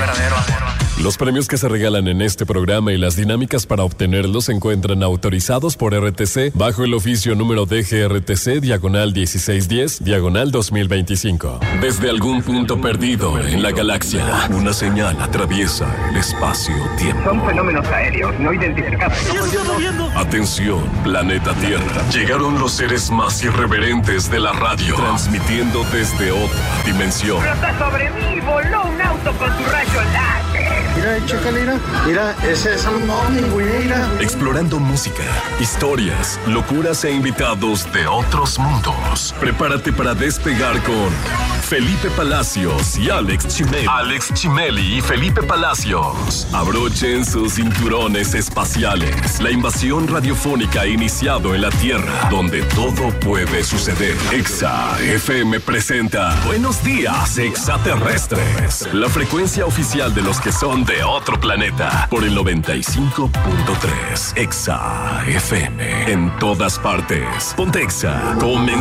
verdadero amor. Los premios que se regalan en este programa y las dinámicas para obtenerlos se encuentran autorizados por RTC bajo el oficio número DGRTC /1610/2025. Desde algún punto perdido en la galaxia, una señal atraviesa el espacio-tiempo. Son fenómenos aéreos no identificados. Atención, planeta Tierra. Llegaron los seres más irreverentes de la radio, transmitiendo desde otra dimensión. ¡Flota sobre mí! ¡Voló un auto con su rayo láser! Mira, chécale, mira, ese es un ovni, güey, mira. Explorando música, historias, locuras e invitados de otros mundos. Prepárate para despegar con Felipe Palacios y Alex Chimeli. Alex Chimeli y Felipe Palacios. Abrochen sus cinturones espaciales. La invasión radiofónica ha iniciado en la Tierra, donde todo puede suceder. Exa FM presenta Buenos Días, Extraterrestres. La frecuencia oficial de los que son de otro planeta. Por el 95.3. Exa FM. En todas partes. Ponte Exa. Comenzamos.